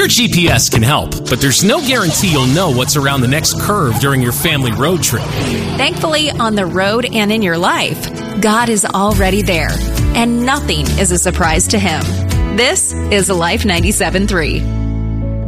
GPS can help, but there's no guarantee you'll know what's around the next curve during your family road trip. Thankfully, on the road and in your life, God is already there, and nothing is a surprise to Him. This is Life 97.3.